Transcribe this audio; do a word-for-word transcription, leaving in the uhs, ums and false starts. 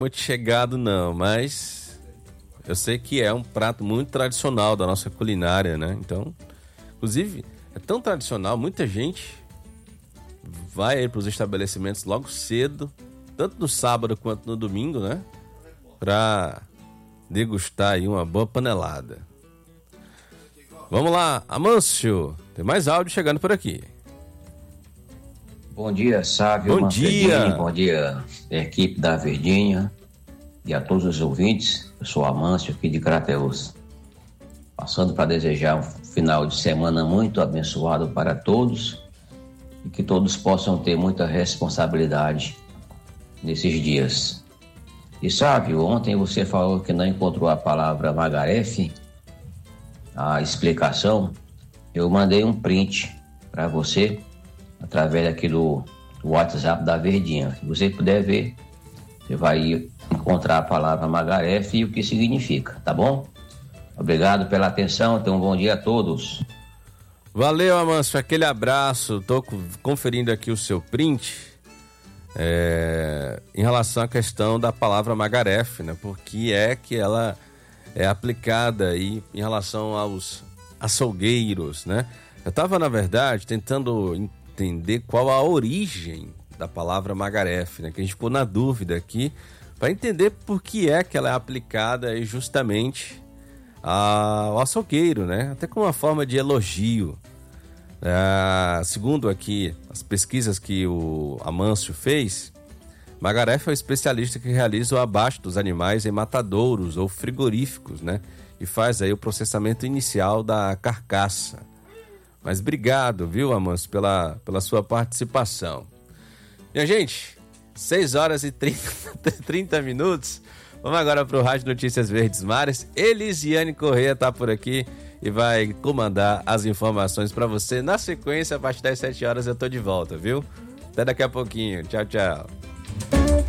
Muito chegado não, mas eu sei que é um prato muito tradicional da nossa culinária, né? Então, inclusive, é tão tradicional, muita gente vai aí para os estabelecimentos logo cedo, tanto no sábado quanto no domingo, né? Para degustar aí uma boa panelada. Vamos lá, Amâncio, tem mais áudio chegando por aqui. Bom dia, Sávio. Bom dia. Bom dia, equipe da Verdinha e a todos os ouvintes. Eu sou Amâncio aqui de Crateús. Passando para desejar um final de semana muito abençoado para todos e que todos possam ter muita responsabilidade nesses dias. E Sávio, ontem você falou que não encontrou a palavra magarefe, a explicação. Eu mandei um print para você através aqui do, do WhatsApp da Verdinha. Se você puder ver, você vai encontrar a palavra magarefe e o que significa, tá bom? Obrigado pela atenção, tenham um bom dia a todos. Valeu, Amâncio, aquele abraço. Tô conferindo aqui o seu print é, em relação à questão da palavra magarefe, né? Porque é que ela é aplicada aí em relação aos açougueiros, né? Eu estava, na verdade, tentando entender qual a origem da palavra magarefe, né? Que a gente ficou na dúvida aqui para entender por que é que ela é aplicada aí justamente ao açougueiro, né? Até como uma forma de elogio. É, segundo aqui as pesquisas que o Amâncio fez, magarefe é o especialista que realiza o abate dos animais em matadouros ou frigoríficos, né? E faz aí o processamento inicial da carcaça. Mas obrigado, viu, Amâncio, pela, pela sua participação. Minha gente, seis horas e trinta minutos. Vamos agora para o Rádio Notícias Verdes Mares. Elisiane Corrêa está por aqui e vai comandar as informações para você. Na sequência, a partir das sete horas eu tô de volta, viu? Até daqui a pouquinho. Tchau, tchau.